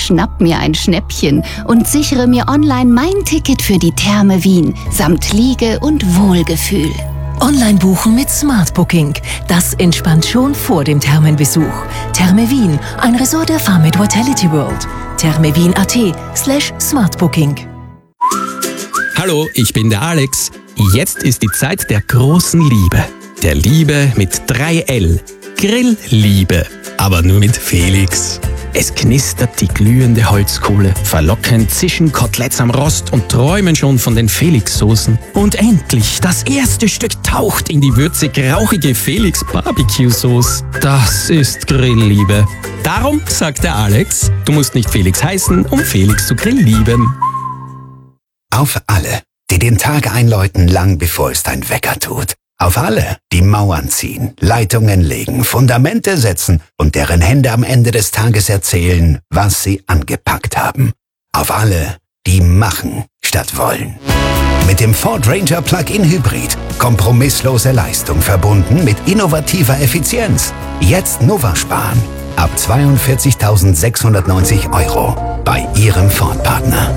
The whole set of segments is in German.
schnapp mir ein Schnäppchen und sichere mir online mein Ticket für die Therme Wien samt Liege und Wohlgefühl. Online buchen mit Smart Booking. Das entspannt schon vor dem Thermenbesuch. Therme Wien, ein Resort der Farmit Vitality World. thermewien.at/smartbooking. Hallo, ich bin der Alex. Jetzt ist die Zeit der großen Liebe. Der Liebe mit 3L. Grillliebe. Aber nur mit Felix. Es knistert die glühende Holzkohle, verlockend zischen Koteletts am Rost und träumen schon von den Felix-Soßen. Und endlich, das erste Stück taucht in die würzig-rauchige Felix-Barbecue-Sauce. Das ist Grillliebe. Darum sagt der Alex, du musst nicht Felix heißen, um Felix zu grilllieben. Auf alle, die den Tag einläuten, lang bevor es dein Wecker tut. Auf alle, die Mauern ziehen, Leitungen legen, Fundamente setzen und deren Hände am Ende des Tages erzählen, was sie angepackt haben. Auf alle, die machen statt wollen. Mit dem Ford Ranger Plug-in Hybrid. Kompromisslose Leistung verbunden mit innovativer Effizienz. Jetzt Nova sparen. Ab 42.690 € bei Ihrem Ford-Partner.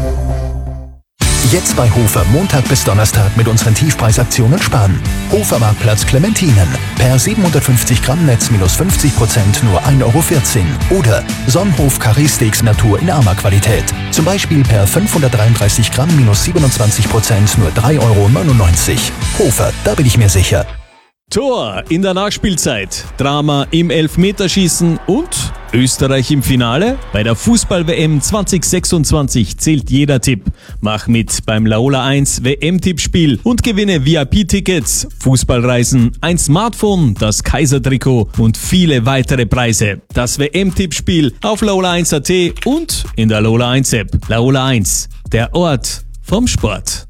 Jetzt bei Hofer Montag bis Donnerstag mit unseren Tiefpreisaktionen sparen. Hofer Marktplatz Clementinen. Per 750 Gramm Netz minus 50% nur 1,14 €. Oder Sonnenhof Curry Steaks Natur in Arma-Qualität. Zum Beispiel per 533 Gramm minus 27% nur 3,99 €. Hofer, da bin ich mir sicher. Tor in der Nachspielzeit, Drama im Elfmeterschießen und Österreich im Finale? Bei der Fußball-WM 2026 zählt jeder Tipp. Mach mit beim Laola 1 WM-Tippspiel und gewinne VIP-Tickets, Fußballreisen, ein Smartphone, das Kaiser-Trikot und viele weitere Preise. Das WM-Tippspiel auf Laola1.at und in der Laola 1-App. Laola 1, der Ort vom Sport.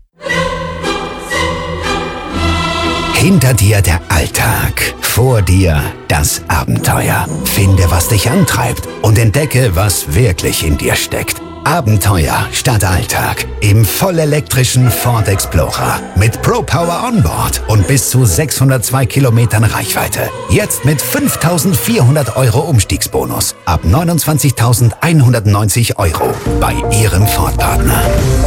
Hinter dir der Alltag, vor dir das Abenteuer. Finde, was dich antreibt und entdecke, was wirklich in dir steckt. Abenteuer statt Alltag im vollelektrischen Ford Explorer mit ProPower Onboard und bis zu 602 Kilometern Reichweite. Jetzt mit 5.400 € Umstiegsbonus ab 29.190 € bei Ihrem Ford-Partner.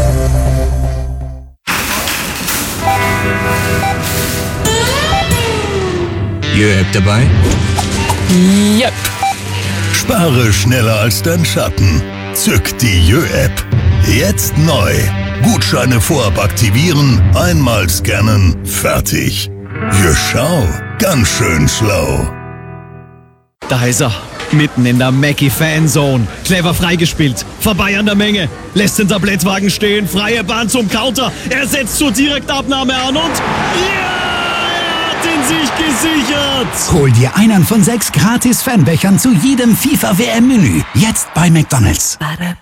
Jö-App dabei? Yep. Spare schneller als dein Schatten. Zück die Jö-App. Jetzt neu. Gutscheine vorab aktivieren, einmal scannen, fertig. Jö, schau, ganz schön schlau. Da ist er, mitten in der Mackie-Fanzone. Clever freigespielt, vorbei an der Menge. Lässt den Tablettwagen stehen, freie Bahn zum Counter. Er setzt zur Direktabnahme an und... Ja! In sich gesichert! Hol dir einen von 6 gratis Fanbechern zu jedem FIFA-WM-Menü. Jetzt bei McDonald's.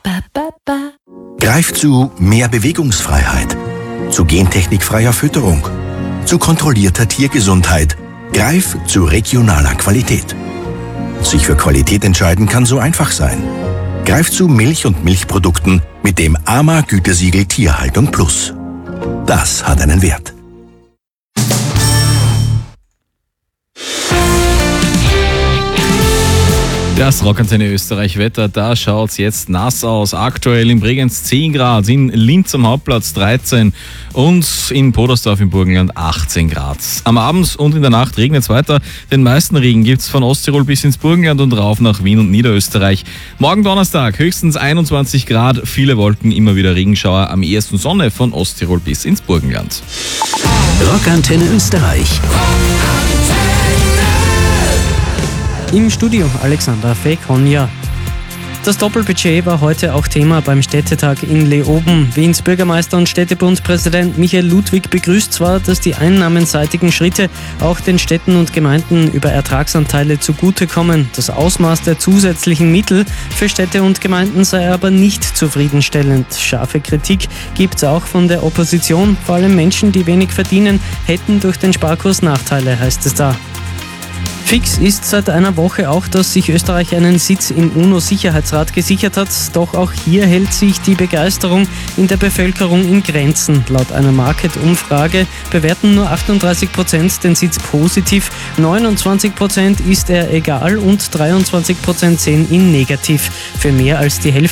Greif zu mehr Bewegungsfreiheit, zu gentechnikfreier Fütterung, zu kontrollierter Tiergesundheit. Greif zu regionaler Qualität. Sich für Qualität entscheiden kann so einfach sein. Greif zu Milch und Milchprodukten mit dem AMA-Gütesiegel Tierhaltung Plus. Das hat einen Wert. Das Rockantenne Österreich-Wetter, da schaut's jetzt nass aus. Aktuell in Bregenz 10 Grad, in Linz am Hauptplatz 13 und in Podersdorf im Burgenland 18 Grad. Am Abend und in der Nacht regnet's weiter. Den meisten Regen gibt's von Osttirol bis ins Burgenland und rauf nach Wien und Niederösterreich. Morgen Donnerstag höchstens 21 Grad, viele Wolken, immer wieder Regenschauer, am ehesten Sonne von Osttirol bis ins Burgenland. Rockantenne Österreich. Im Studio Alexandra Fekonja. Das Doppelbudget war heute auch Thema beim Städtetag in Leoben. Wiens Bürgermeister und Städtebundpräsident Michael Ludwig begrüßt zwar, dass die einnahmenseitigen Schritte auch den Städten und Gemeinden über Ertragsanteile zugutekommen. Das Ausmaß der zusätzlichen Mittel für Städte und Gemeinden sei aber nicht zufriedenstellend. Scharfe Kritik gibt es auch von der Opposition. Vor allem Menschen, die wenig verdienen, hätten durch den Sparkurs Nachteile, heißt es da. Fix ist seit einer Woche auch, dass sich Österreich einen Sitz im UNO-Sicherheitsrat gesichert hat. Doch auch hier hält sich die Begeisterung in der Bevölkerung in Grenzen. Laut einer Market-Umfrage bewerten nur 38% den Sitz positiv, 29% ist er egal und 23% sehen ihn negativ. Für mehr als die Hälfte